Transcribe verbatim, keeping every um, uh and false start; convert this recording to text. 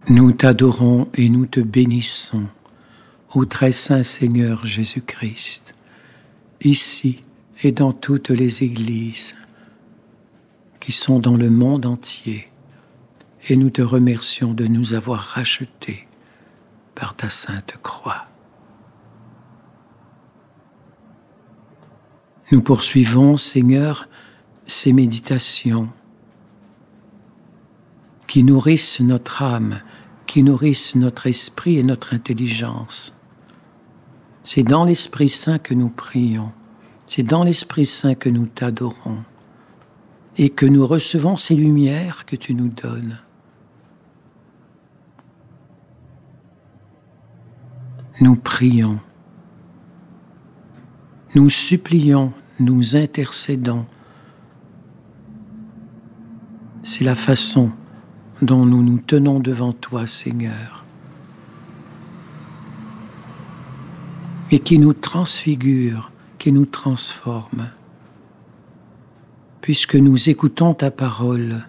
Nous t'adorons et nous te bénissons, ô très saint Seigneur Jésus-Christ, ici et dans toutes les églises qui sont dans le monde entier, et nous te remercions de nous avoir rachetés par ta sainte croix. Nous poursuivons, Seigneur, ces méditations qui nourrissent notre âme, qui nourrissent notre esprit et notre intelligence. C'est dans l'Esprit Saint que nous prions, c'est dans l'Esprit Saint que nous t'adorons et que nous recevons ces lumières que tu nous donnes. Nous prions, nous supplions, nous intercédons. C'est la façon dont nous nous tenons devant toi, Seigneur, et qui nous transfigure, qui nous transforme, puisque nous écoutons ta parole